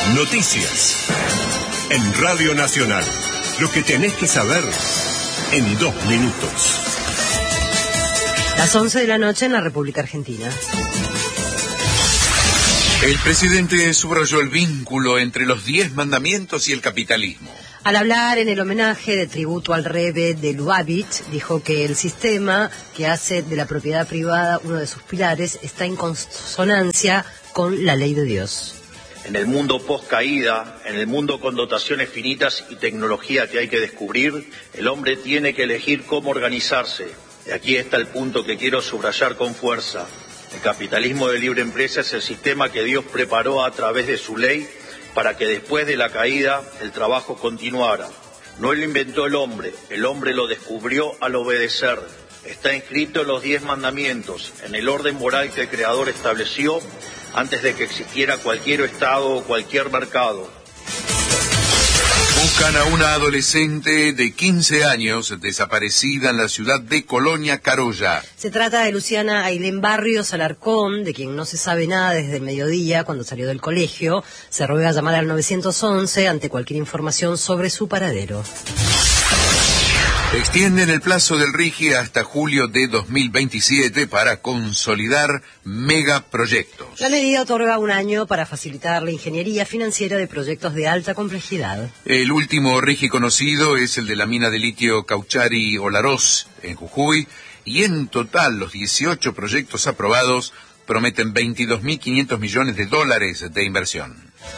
Noticias. En Radio Nacional. Lo que tenés que saber en 2 minutos. Las 11 de la noche en la República Argentina. El presidente subrayó el vínculo entre los 10 mandamientos y el capitalismo. Al hablar en el homenaje de tributo al Rebbe de Lubavitch, dijo que el sistema que hace de la propiedad privada uno de sus pilares está en consonancia con la ley de Dios. En el mundo post-caída, en el mundo con dotaciones finitas y tecnología que hay que descubrir, el hombre tiene que elegir cómo organizarse. Y aquí está el punto que quiero subrayar con fuerza. El capitalismo de libre empresa es el sistema que Dios preparó a través de su ley para que después de la caída el trabajo continuara. No lo inventó el hombre lo descubrió al obedecer. Está inscrito en los 10 mandamientos, en el orden moral que el Creador estableció antes de que existiera cualquier Estado o cualquier mercado. Buscan a una adolescente de 15 años desaparecida en la ciudad de Colonia Carolla. Se trata de Luciana Ailén Barrios Alarcón, de quien no se sabe nada desde el mediodía cuando salió del colegio. Se ruega llamar al 911 ante cualquier información sobre su paradero. Extienden el plazo del RIGI hasta julio de 2027 para consolidar megaproyectos. La medida otorga un año para facilitar la ingeniería financiera de proyectos de alta complejidad. El último RIGI conocido es el de la mina de litio Cauchari-Olaroz en Jujuy, y en total los 18 proyectos aprobados prometen $22.500 millones de inversión.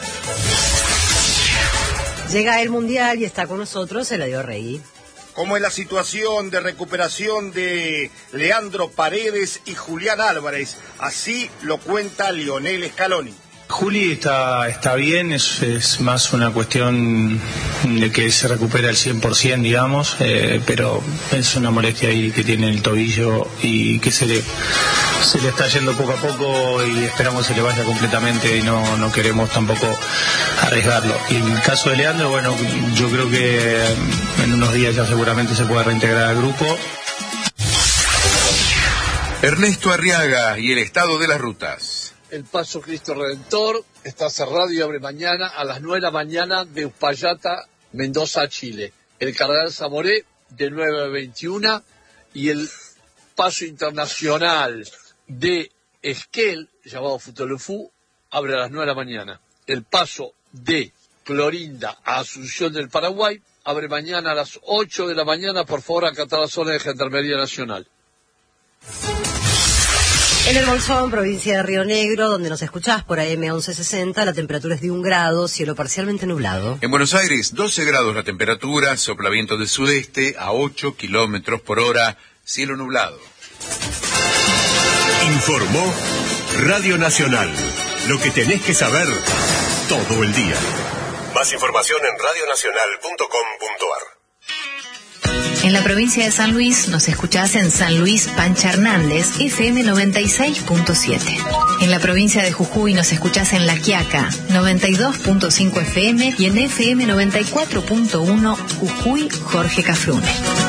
Llega el Mundial y está con nosotros Eladio Rey. ¿Cómo es la situación de recuperación de Leandro Paredes y Julián Álvarez? Así lo cuenta Lionel Scaloni. Juli está bien, es más una cuestión de que se recupera el 100%, digamos, pero es una molestia ahí que tiene en el tobillo y que se le está yendo poco a poco y esperamos que se le vaya completamente y no queremos tampoco arriesgarlo. Y en el caso de Leandro, bueno, yo creo que en unos días ya seguramente se puede reintegrar al grupo. Ernesto Arriaga y el estado de las rutas. El Paso Cristo Redentor está cerrado y abre mañana a las 9 de la mañana de Uspallata, Mendoza, Chile. El Cardenal Zamoré de 9 a 21 y el Paso Internacional de Esquel, llamado Futolefú, abre a las 9 de la mañana. El Paso de Clorinda a Asunción del Paraguay abre mañana a las 8 de la mañana. Por favor, acatar la zona de Gendarmería Nacional. En el Bolsón, provincia de Río Negro, donde nos escuchás por AM 1160, la temperatura es de 1 grado, cielo parcialmente nublado. En Buenos Aires, 12 grados la temperatura, sopla viento del sudeste a 8 kilómetros por hora, cielo nublado. Informó Radio Nacional. Lo que tenés que saber todo el día. Más información en radionacional.com.ar. En la provincia de San Luis nos escuchás en San Luis Pancha Hernández, FM 96.7. En la provincia de Jujuy nos escuchás en La Quiaca, 92.5 FM y en FM 94.1 Jujuy Jorge Cafrune.